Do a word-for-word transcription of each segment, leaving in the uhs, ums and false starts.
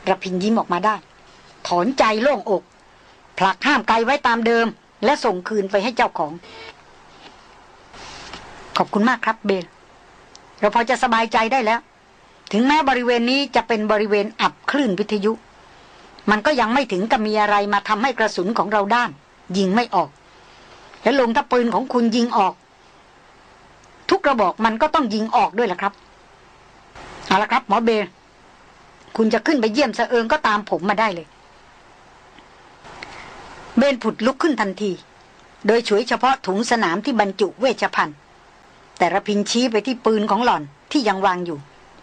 ระพินยิ้มออกมาได้ถอนใจโล่งอกผลักห้ามไกลไว้ตามเดิมและส่งคืนไปให้เจ้าของขอบคุณมากครับเบลเราพอจะสบายใจได้แล้วถึงแม้บริเวณนี้จะเป็นบริเวณอับคลื่นวิทยุมันก็ยังไม่ถึงกับมีอะไรมาทำให้กระสุนของเราด้านยิงไม่ออกและลงถ้าปืนของคุณยิงออกทุกกระบอกมันก็ต้องยิงออกด้วยล่ะครับเอาละครับหมอเบลคุณจะขึ้นไปเยี่ยมเสเอิงก็ตามผมมาได้เลยเบนผุดลุกขึ้นทันทีโดยฉวยเฉพาะถุงสนามที่บรรจุเวชภัณฑ์แต่ระพินชี้ไปที่ปืนของหล่อนที่ยังวางอยู่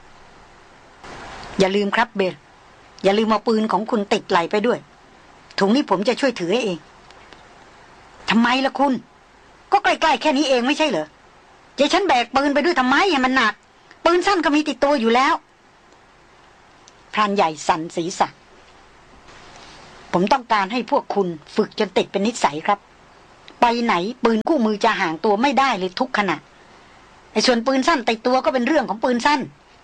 อย่าลืมครับเบลอย่าลืมเอาปืนของคุณติดไหลไปด้วยถุงนี้ผมจะช่วยถือให้เองทำไมล่ะคุณก็ใกล้ๆแค่นี้เองไม่ใช่เหรอจะฉันแบกปืนไปด้วยทำไมให้มันหนักปืนสั้นก็มีติดตัวอยู่แล้วพรานใหญ่สั่นศีรษะผมต้องการให้พวกคุณฝึกจนติดเป็นนิสัยครับไปไหนปืนคู่มือจะห่างตัวไม่ได้เลยทุกขณะไอ้ส่วนปืนสั้นติดตัวก็เป็นเรื่องของปืนสั้น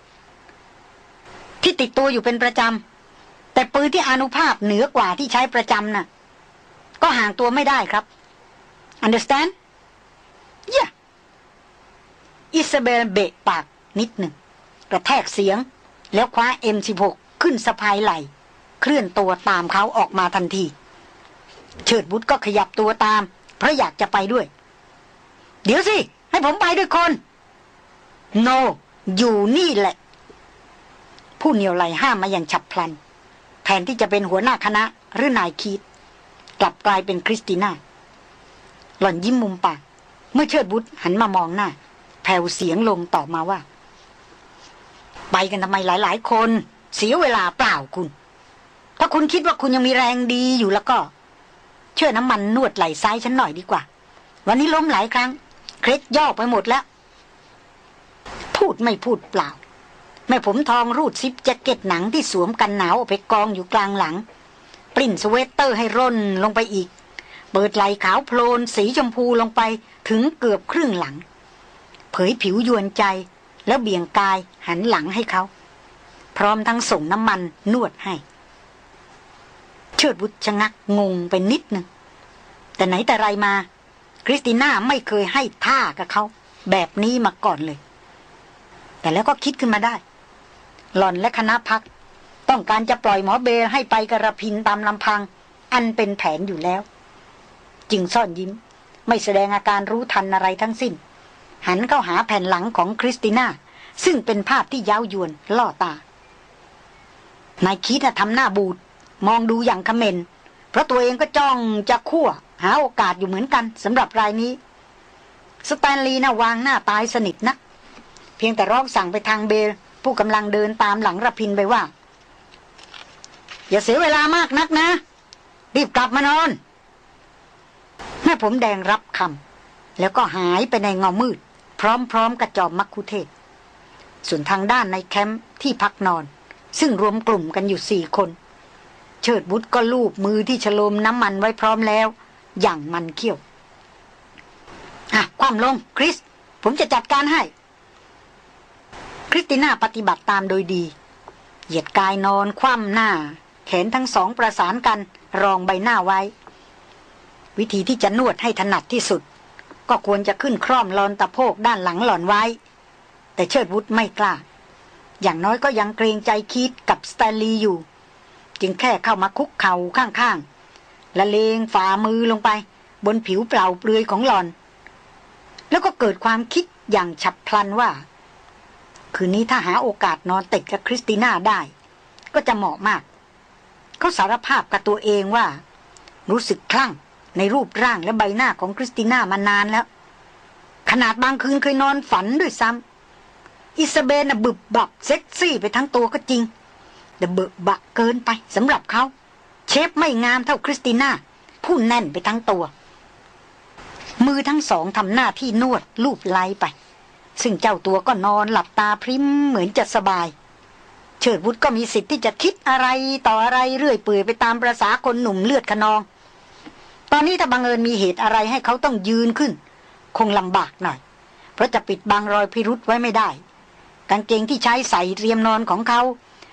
ที่ติดตัวอยู่เป็นประจำแต่ปืนที่อานุภาพเหนือกว่าที่ใช้ประจำน่ะก็ห่างตัวไม่ได้ครับ understand เย่อิซาเบลเบะปากนิดหนึ่งกระแทกเสียงแล้วคว้า เอ็ม สิบหก ขึ้นสะพายไหล่เคลื่อนตัวตามเขาออกมาทันทีเชิดบุตรก็ขยับตัวตามเพราะอยากจะไปด้วยเดี๋ยวสิให้ผมไปด้วยคนโน no, อยู่นี่แหละผู้เหนี่ยวไหลห้ามมาอย่างฉับพลันแทนที่จะเป็นหัวหน้าคณะหรือนายคีตกลับกลายเป็นคริสติน่าหล่อนยิ้มมุมปากเมื่อเชิดบุตรหันมามองหน้าแผ่วเสียงลงตอบมาว่าไปกันทำไมหลายๆคนเสียเวลาเปล่าคุณถ้าคุณคิดว่าคุณยังมีแรงดีอยู่แล้วก็ช่วยน้ำมันนวดไหล่ซ้ายฉันหน่อยดีกว่าวันนี้ล้มหลายครั้งเคล็ดย่อไปหมดแล้วพูดไม่พูดเปล่าแม่ผมทองรูดซิปแจ็คเก็ตหนังที่สวมกันหนาวเอาไปกองอยู่กลางหลังปริ้นสเวตเตอร์ให้ร่นลงไปอีกเปิดไหล่ขาวโพลนสีชมพูลงไปถึงเกือบครึ่งหลังเผยผิวยวนใจแล้วเบี่ยงกายหันหลังให้เขาพร้อมทั้งส่งน้ำมันนวดให้เชิดบุตรชะงักงงไปนิดนึงแต่ไหนแต่ไรมาคริสติน่าไม่เคยให้ท่ากับเขาแบบนี้มาก่อนเลยแต่แล้วก็คิดขึ้นมาได้หล่อนและคณะพักต้องการจะปล่อยหมอเบลให้ไปกระพินตามลำพังอันเป็นแผนอยู่แล้วจึงซ่อนยิ้มไม่แสดงอาการรู้ทันอะไรทั้งสิ้นหันเข้าหาแผ่นหลังของคริสติน่าซึ่งเป็นภาพที่เย้ายวนล่อตานายคิดทำหน้าบูดมองดูอย่างคเมนเพราะตัวเองก็จ้องจะคั่วหาโอกาสอยู่เหมือนกันสำหรับรายนี้สแตนลีย์น่ะวางหน้าตายสนิทนะเพียงแต่ร้องสั่งไปทางเบลผู้กำลังเดินตามหลังระพินไปว่าอย่าเสียเวลามากนักนะรีบกลับมานอนแม่ผมแดงรับคำแล้วก็หายไปในเงามืดพร้อมๆกับจอมมัคคุเทศก์ส่วนทางด้านในแคมป์ที่พักนอนซึ่งรวมกลุ่มกันอยู่สี่คนเชิดบุตรก็ลูบมือที่ฉโลมน้ำมันไว้พร้อมแล้วอย่างมันเขี้ยวอ่ะคว่ำลงคริสผมจะจัดการให้คริสติน่าปฏิบัติตามโดยดีเหยียดกายนอนคว่ำหน้าแขนทั้งสองประสานกันรองใบหน้าไว้วิธีที่จะนวดให้ถนัดที่สุดก็ควรจะขึ้นคร่อมลอนตะโพกด้านหลังหล่อนไว้แต่เชิดวุฒไม่กล้าอย่างน้อยก็ยังเกรงใจคีตกับสแตนลีย์อยู่จึงแค่เข้ามาคุกเข่าข้างๆละเลงฝ่ามือลงไปบนผิวเปล่าเปลือยของหล่อนแล้วก็เกิดความคิดอย่างฉับพลันว่าคืนนี้ถ้าหาโอกาสนอนติดกับคริสติน่าได้ก็จะเหมาะมากเขาสารภาพกับตัวเองว่ารู้สึกคลั่งในรูปร่างและใบหน้าของคริสติน่ามานานแล้วขนาดบางคืนเคยนอนฝันด้วยซ้ำอิซาเบลน่ะบึบบับเซ็กซี่ไปทั้งตัวก็จริงแต่เบิกบะเกินไปสำหรับเขาเชฟไม่งามเท่าคริสติน่าผู้แน่นไปทั้งตัวมือทั้งสองทำหน้าที่นวดลูบไล้ไปซึ่งเจ้าตัวก็นอนหลับตาพริ้มเหมือนจะสบายเชิดวุฒก็มีสิทธิ์ที่จะคิดอะไรต่ออะไรเรื่อยเปื่อยไปตามประสาคนหนุ่มเลือดคะนองตอนนี้ถ้าบังเอิญมีเหตุอะไรให้เขาต้องยืนขึ้นคงลำบากหน่อยเพราะจะปิดบังรอยพิรุธไว้ไม่ได้กางเกงที่ใช้ใส่เตรียมนอนของเขา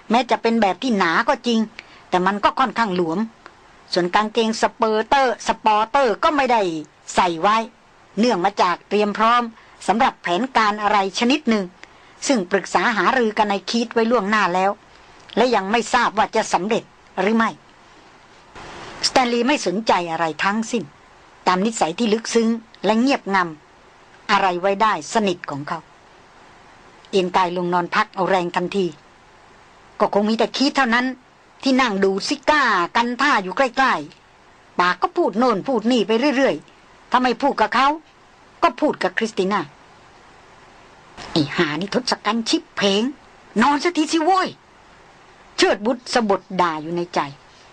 แม้จะเป็นแบบที่หนาก็จริงแต่มันก็ค่อนข้างหลวมส่วนกางเกงสเปอร์เตอร์สปอร์เตอร์ก็ไม่ได้ใส่ไว้เนื่องมาจากเตรียมพร้อมสำหรับแผนการอะไรชนิดหนึ่งซึ่งปรึกษาหารือกันในคิดไว้ล่วงหน้าแล้วและยังไม่ทราบว่าจะสำเร็จหรือไม่สแตนลีย์ไม่สนใจอะไรทั้งสิ้นตามนิสัยที่ลึกซึ้งและเงียบงำอะไรไว้ได้สนิทของเขาเอ็นกายลงนอนพักเอาแรงทันทีก็คงมีแต่คิดเท่านั้นที่นั่งดูซิก้ากันท่าอยู่ใกล้ๆปากก็พูดโน่นพูดนี่ไปเรื่อยๆถ้าไม่พูดกับเขาก็พูดกับคริสติน่าไอ้หานี่ทศกัณฐ์ชิบเพงนอนสักทีสิโว้ยเชิดบุตรสะบดด่าอยู่ในใจ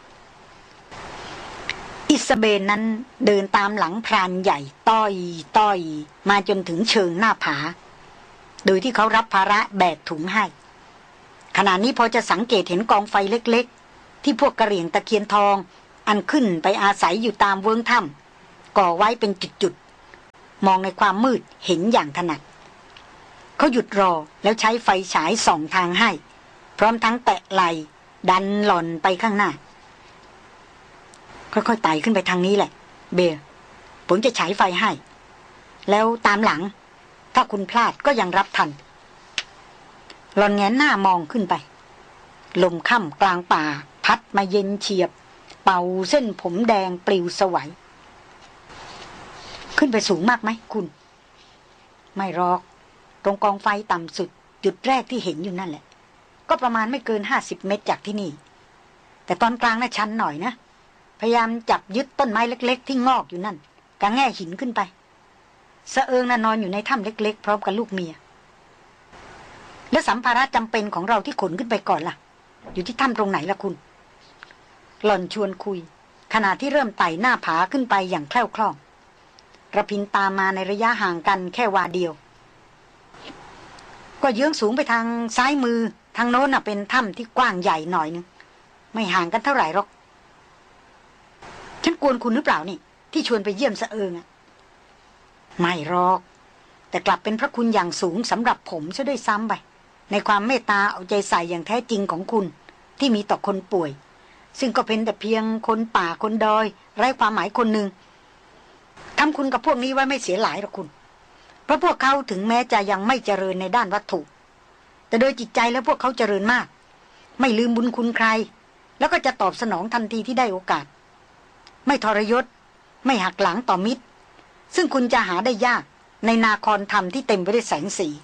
อิซาเบลนั้นเดินตามหลังพรานใหญ่ต้อยต้อยมาจนถึงเชิงหน้าผาโดยที่เขารับภาระแบกถุงให้ขณะนี้พอจะสังเกตเห็นกองไฟเล็กๆที่พวกกระเหรี่ยงตะเคียนทองอันขึ้นไปอาศัยอยู่ตามเวิ้งถ้ำก่อไว้เป็นจุดๆมองในความมืดเห็นอย่างถนัดเขาหยุดรอแล้วใช้ไฟฉายส่องทางให้พร้อมทั้งแตะไหล่ดันหล่อนไปข้างหน้าค่อยๆไต่ขึ้นไปทางนี้แหละเบลผมจะฉายไฟให้แล้วตามหลังถ้าคุณพลาดก็ยังรับทันหล่อนแงนหน้ามองขึ้นไปลมค่ำกลางป่าพัดมาเย็นเฉียบเป่าเส้นผมแดงปลิวสวัยขึ้นไปสูงมากไหมคุณไม่หรอกตรงกองไฟต่ำสุดจุดแรกที่เห็นอยู่นั่นแหละก็ประมาณไม่เกินห้าสิบเมตรจากที่นี่แต่ตอนกลางน่ะชันหน่อยนะพยายามจับยึดต้นไม้เล็กๆที่งอกอยู่นั่นกางแง่หินขึ้นไปสะเอิงน่ะนอนอยู่ในถ้ำเล็กๆพร้อมกับลูกเมียแล้วสัมภาระจำเป็นของเราที่ขนขึ้นไปก่อนล่ะอยู่ที่ถ้ำตรงไหนล่ะคุณหล่อนชวนคุยขณะที่เริ่มไต่หน้าผาขึ้นไปอย่างแคล่วคล่องระพินตามมาในระยะห่างกันแค่วาเดียวก็เยื้องสูงไปทางซ้ายมือทางโน้นน่ะเป็นถ้ำที่กว้างใหญ่หน่อยนึงไม่ห่างกันเท่าไหร่หรอกฉันกวนคุณหรือเปล่านี่ที่ชวนไปเยี่ยมสะเอิงอ่ะไม่หรอกแต่กลับเป็นพระคุณอย่างสูงสำหรับผมซะด้วยซ้ำไปในความเมตตาเอาใจใส่อย่างแท้จริงของคุณที่มีต่อคนป่วยซึ่งก็เป็นแต่เพียงคนป่าคนดอยไร้ความหมายคนหนึ่งทำคุณกับพวกนี้ไว้ไม่เสียหลายหรอกคุณเพราะพวกเขาถึงแม้จะยังไม่เจริญในด้านวัตถุแต่โดยจิตใจแล้วพวกเขาเจริญมากไม่ลืมบุญคุณใครแล้วก็จะตอบสนองทันทีที่ได้โอกาสไม่ทรยศไม่หักหลังต่อมิตรซึ่งคุณจะหาได้ยากในนาครธรรมที่เต็มไปด้วยแสงสี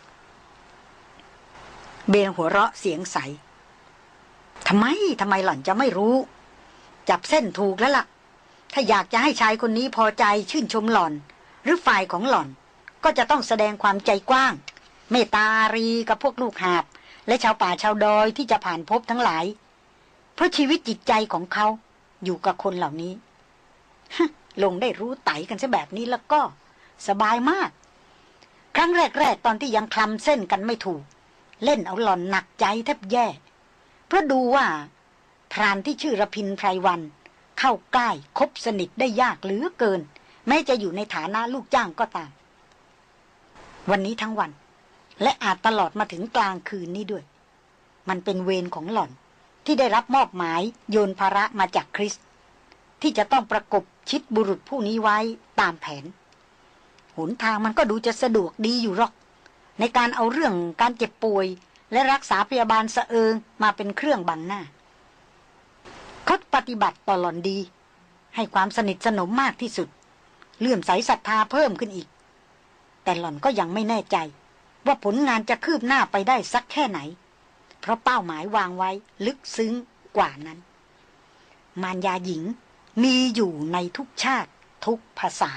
เบลหัวเราะเสียงใสทำไมทำไมหล่อนจะไม่รู้จับเส้นถูกแล้วล่ะถ้าอยากจะให้ชายคนนี้พอใจชื่นชมหล่อนหรือฝ่ายของหล่อนก็จะต้องแสดงความใจกว้างเมตตารีกับพวกลูกหาบและชาวป่าชาวดอยที่จะผ่านพบทั้งหลายเพราะชีวิตจิตใจของเขาอยู่กับคนเหล่านี้ลงได้รู้ไตกันซะแบบนี้แล้วก็สบายมากครั้งแรกๆตอนที่ยังคลำเส้นกันไม่ถูกเล่นเอาหล่อนหนักใจแทบแย่เพราะดูว่าพรานที่ชื่อระพินไพรวันเข้าใกล้คบสนิทได้ยากเหลือเกินแม้จะอยู่ในฐานะลูกจ้างก็ตามวันนี้ทั้งวันและอาจตลอดมาถึงกลางคืนนี้ด้วยมันเป็นเวรของหล่อนที่ได้รับมอบหมายโยนภาระมาจากคริสที่จะต้องประกบชิดบุรุษผู้นี้ไว้ตามแผนหนทางมันก็ดูจะสะดวกดีอยู่หรอกในการเอาเรื่องการเจ็บป่วยและรักษาพยาบาลสะเอิงมาเป็นเครื่องบังหน้าเขาปฏิบัติต่อหล่อนดีให้ความสนิทสนมมากที่สุดเลื่อมใสศรัทธาเพิ่มขึ้นอีกแต่หล่อนก็ยังไม่แน่ใจว่าผลงานจะคืบหน้าไปได้สักแค่ไหนเพราะเป้าหมายวางไว้ลึกซึ้งกว่านั้นมารยาหญิงมีอยู่ในทุกชาติทุกภาษา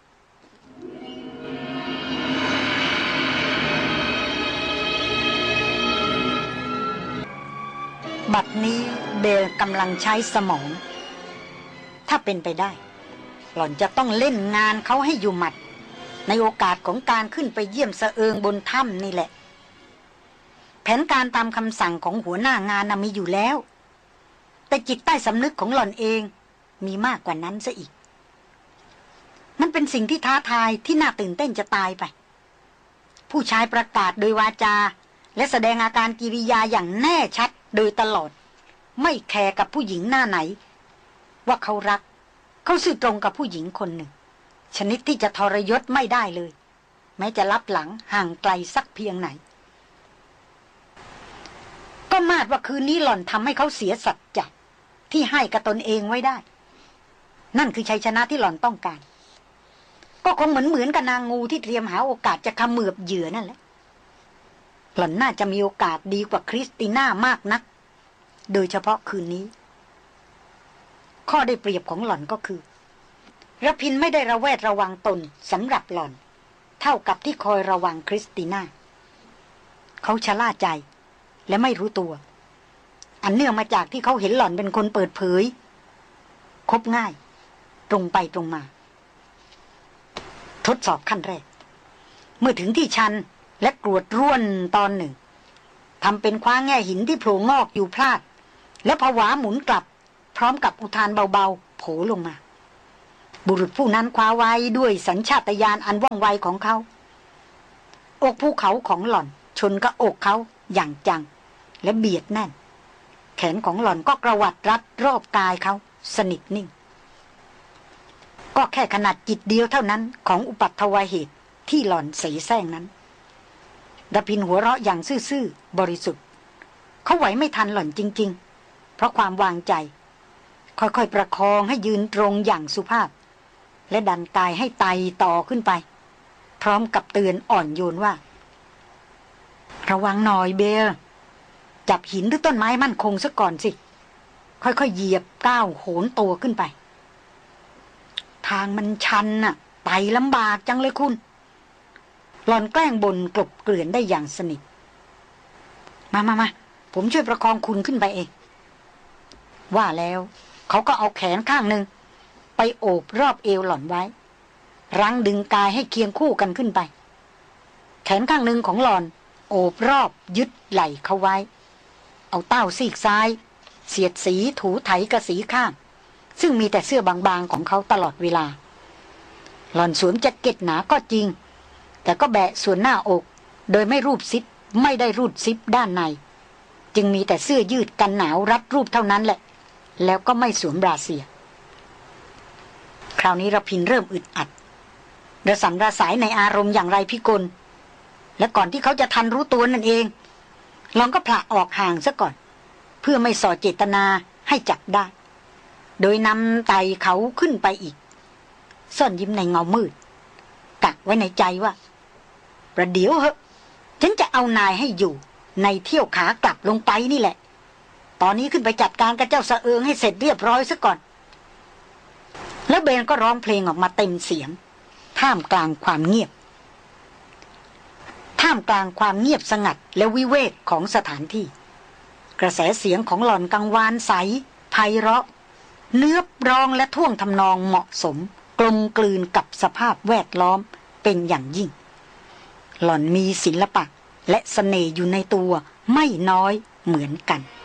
บัดนี้เบลกำลังใช้สมองถ้าเป็นไปได้หล่อนจะต้องเล่นงานเขาให้อยู่หมัดในโอกาสของการขึ้นไปเยี่ยมสะเอิงบนถ้ำนี่แหละแผนการตามคำสั่งของหัวหน้างานน่ะมีอยู่แล้วแต่จิตใต้สำนึกของหล่อนเองมีมากกว่านั้นซะอีกมันเป็นสิ่งที่ท้าทายที่น่าตื่นเต้นจะตายไปผู้ชายประกาศโดยวาจาและแสดงอาการกิริยาอย่างแน่ชัดโดยตลอดไม่แคร์กับผู้หญิงหน้าไหนว่าเขารักเขาซื่อตรงกับผู้หญิงคนหนึ่งชนิดที่จะทรยศไม่ได้เลยแม้จะลับหลังห่างไกลสักเพียงไหนก็มาดว่าคืนนี้หล่อนทำให้เขาเสียสัจจะที่ให้กับตนเองไว้ได้นั่นคือชัยชนะที่หล่อนต้องการก็คงเหมือนเหมือนกับนางงูที่เตรียมหาโอกาสจะเขมือบเหยื่อนั่นแหละหล่อนน่าจะมีโอกาสดีกว่าคริสติน่ามากนักโดยเฉพาะคืนนี้ข้อได้เปรียบของหล่อนก็คือระพินไม่ได้ระแวดระวังตนสำหรับหล่อนเท่ากับที่คอยระวังคริสติน่าเขาชะล่าใจและไม่รู้ตัวอันเนื่องมาจากที่เขาเห็นหล่อนเป็นคนเปิดเผยคบง่ายตรงไปตรงมาทดสอบขั้นแรกเมื่อถึงที่ชันและกรวดร่วนตอนหนึ่งทำเป็นคว้าแง่หินที่โผล่งอกอยู่พลาดแล้วผวาหมุนกลับพร้อมกับอุทานเบาๆโผล่ลงมาบุรุษผู้นั้นคว้าไว้ด้วยสัญชาตญาณอันว่องไวของเขาอกภูเขาของหล่อนชนกับอกเขาอย่างจังและเบียดแน่นแขนของหล่อนก็กระวัดรัดรอบกายเขาสนิทนิ่งก็แค่ขนาดจิตเดียวเท่านั้นของอุปัตถวเหตุที่หล่อนเสแสร้งนั้นระพินหัวเราะอย่างซื่อๆบริสุทธิ์เขาไหวไม่ทันหล่อนจริงๆเพราะความวางใจค่อยๆประคองให้ยืนตรงอย่างสุภาพและดันกายให้ไต่ต่อขึ้นไปพร้อมกับเตือนอ่อนโยนว่าระวังหน่อยเบลจับหินหรือต้นไม้มั่นคงซะก่อนสิค่อยๆเหยียบก้าวโหนตัวขึ้นไปทางมันชันน่ะไต่ลำบากจังเลยคุณหล่อนแกล้งบ่นกลบเกลื่อนได้อย่างสนิทมามามาผมช่วยประคองคุณขึ้นไปเองว่าแล้วเขาก็เอาแขนข้างหนึ่งไปโอบรอบเอวหล่อนไว้รั้งดึงกายให้เคียงคู่กันขึ้นไปแขนข้างหนึ่งของหล่อนโอบรอบยึดไหล่เขาไว้เอาเต้าซีกซ้ายเสียดสีถูไถกระสีข้างซึ่งมีแต่เสื้อบางๆของเขาตลอดเวลาหล่อนสวมแจ็คเก็ตหนาก็จริงแต่ก็แบะส่วนหน้าอกโดยไม่รูดซิปไม่ได้รูดซิปด้านในจึงมีแต่เสื้อยืดกันหนาวรัดรูปเท่านั้นแหละแล้วก็ไม่สวมบราเซียคราวนี้ระพินเริ่มอึดอัดระสำระสายในอารมณ์อย่างไรพิกลและก่อนที่เขาจะทันรู้ตัวนั่นเองลองก็ผละออกห่างซะก่อนเพื่อไม่ส่อเจตนาให้จับได้โดยนำไตเขาขึ้นไปอีกซ่อนยิ้มในเงามืดกักไว้ในใจว่าประเดี๋ยวเหอะฉันจะเอานายให้อยู่ในเที่ยวขากลับลงไปนี่แหละตอนนี้ขึ้นไปจัดการกับเจ้าสะเอิงให้เสร็จเรียบร้อยซะก่อนแล้วเบนก็ร้องเพลงออกมาเต็มเสียงท่ามกลางความเงียบท่ามกลางความเงียบสงัดและวิเวกของสถานที่กระแสเสียงของหล่อนกังวานใสไพเราะเนื้อร้องและท่วงทำนองเหมาะสมกลมกลืนกับสภาพแวดล้อมเป็นอย่างยิ่งหล่อนมีศิลปะและเสน่ห์อยู่ในตัวไม่น้อยเหมือนกัน